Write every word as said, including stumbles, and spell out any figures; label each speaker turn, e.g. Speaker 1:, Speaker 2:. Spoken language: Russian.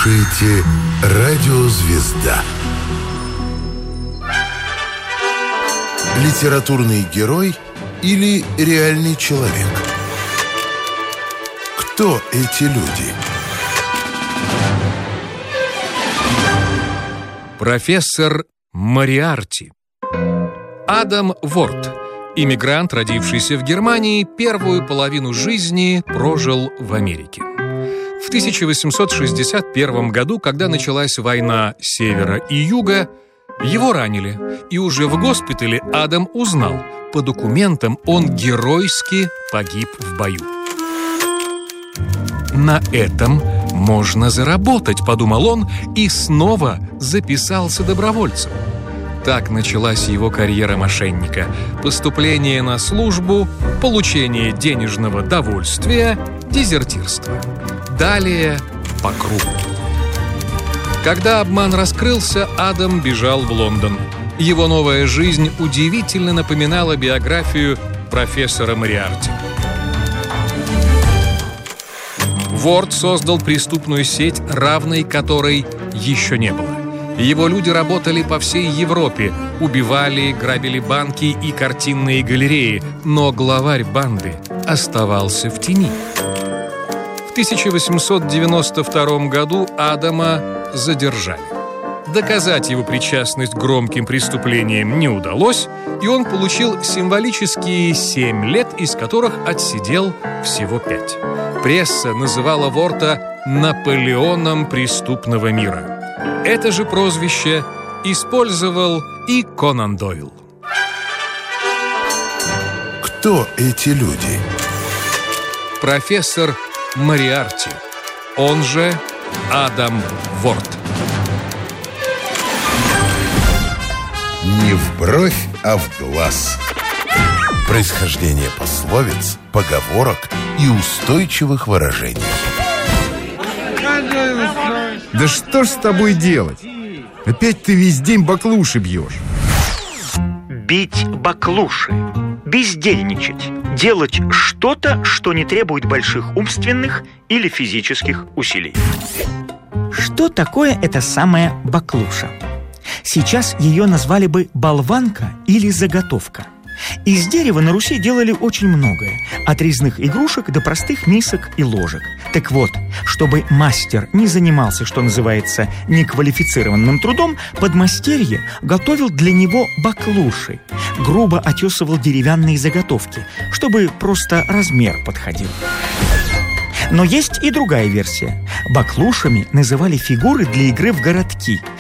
Speaker 1: слушаете «Радио Звезда». Литературный герой или реальный человек? Кто эти люди?
Speaker 2: Профессор Мориарти. Адам Ворт, иммигрант, родившийся в Германии, первую половину жизни прожил в Америке. В тысяча восемьсот шестьдесят первом году, когда началась война Севера и Юга, его ранили, и уже в госпитале Адам узнал, по документам он геройски погиб в бою. «На этом можно заработать», — подумал он, и снова записался добровольцем. Так началась его карьера мошенника. Поступление на службу, получение денежного довольствия, дезертирство. Далее по кругу. Когда обман раскрылся, Адам бежал в Лондон. Его новая жизнь удивительно напоминала биографию профессора Мориарти. Ворт создал преступную сеть, равной которой еще не было. Его люди работали по всей Европе, убивали, грабили банки и картинные галереи, но главарь банды оставался в тени. В тысяча восемьсот девяносто втором году Адама задержали. Доказать его причастность к громким преступлениям не удалось, и он получил символические семь лет, из которых отсидел всего пять. Пресса называла Ворта «Наполеоном преступного мира». Это же прозвище использовал и Конан Дойл.
Speaker 1: Кто эти люди?
Speaker 2: Профессор Мориарти, он же Адам Ворт.
Speaker 1: Не в бровь, а в глаз. Происхождение пословиц, поговорок и устойчивых выражений.
Speaker 3: Да что ж с тобой делать? Опять ты весь день баклуши бьешь.
Speaker 4: Бить баклуши, бездельничать, делать что-то, что не требует больших умственных или физических усилий.
Speaker 5: Что такое эта самая баклуша? Сейчас ее назвали бы болванка или заготовка. Из дерева на Руси делали очень многое, от резных игрушек до простых мисок и ложек. Так вот, чтобы мастер не занимался, что называется, неквалифицированным трудом, подмастерье готовил для него баклуши, грубо отесывал деревянные заготовки, чтобы просто размер подходил. Но есть и другая версия. Баклушами называли фигуры для игры в городки.